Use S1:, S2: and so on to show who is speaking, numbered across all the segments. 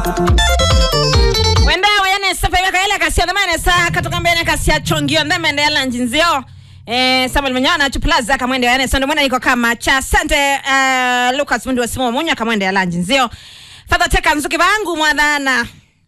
S1: Wenda wayane safa yaka ile kasi ya mane sa katoka mbele kasi ya chongio ndemende yala njinzio. Samuel Manyana chuplaza kamwende yane sondo mwana niko kama cha sante Lucas Mundu wa Simo Munya kamwende yala njinzio. Father teka nzuki vangu mwadhana.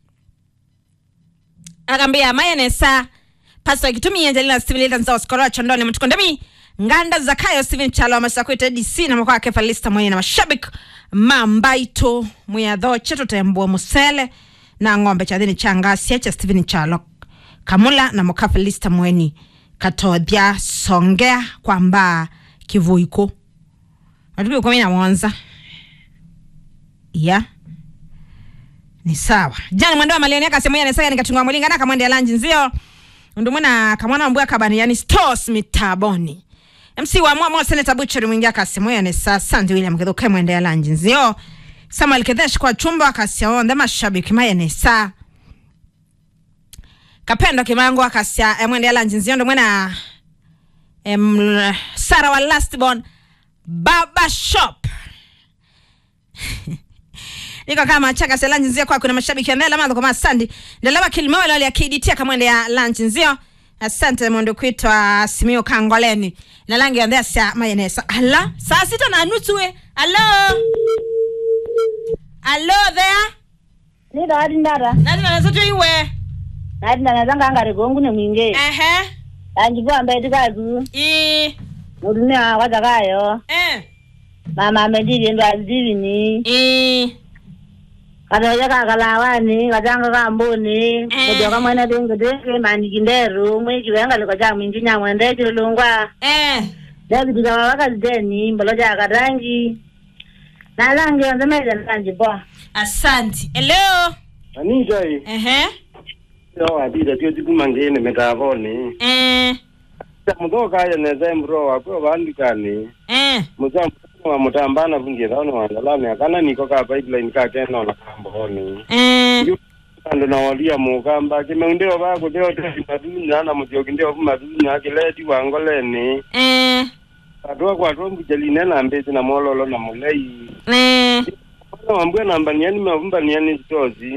S1: Akambia mayane sa Pastor Kitumi Angelina Steve Nza Oskoro Chondoni mtukondemi Nganda Zakayo Steven Chalo Masakwete DC na mkoa Kefa Lista mwenye na mashabik Mambaito Muyadho Cheto Tembo Musele na ngombe chadhini changa Siecha Steven Chalo Kamula na mkoa Kefa Lista mwenye Katodhia Songea kwa mba Kivuiko Matuki ukomina mwanza ya ni sawa jani mwendo wa malioni yaka semoja nesaya nikatunga mwilinga na kamwende ya lanji nzio ndumuna kamwana mbua kabani yani Stos Mitaboni MC wa mwa Senator Butchery mwingia kasemoya nesa Sandy William Gedhoke mwende ya lanji nzio Samuel Kedesh kwa chumba akasia onde mashabiki maya nesa Kapendo Kimango akasia mwende ya lanji nzio ndumuna Sarah wa Lastborn Baba Shop Niko kama chaka se lunch nzio kwa kuna mashabiki ya ndela madho kama Sandy ndela kilimo wale ya KDT kama mwende ya lunch nzio asante mwendo kuitwa Simio Kangoleni na langi ya ndesa mayenesa ala saa 6:30 we allo there
S2: ni dadi ndara
S1: nadi zote iwe
S2: nadi ndanga ngare gongu ne mwinge anjigwa mbedi kazu mudune awazagayo mama mediri ndo azivini kada yaka kalawani kadanga kamboni ngojoka mwene denge mani kinderu mwiki wenga likoja mwinjinya mwende chilungwa David dawaka zeni mboloja karangi na langi onzemeza lanji bo
S1: asante hello
S3: Anija hii yo adida tio tikumangene metavoni mudoka ya nezembro wako bandikani wa mutambana vungira ono wandalame akana niko ka pipeline ka keno na kamboni ando na walia mugamba kimeundeo bako deo tena na mutioki ndio maduna kileti wangoleni atwa kwa rombi jeline na mbezi na mololo na mulei wambwe namba niani mavumba niani stozi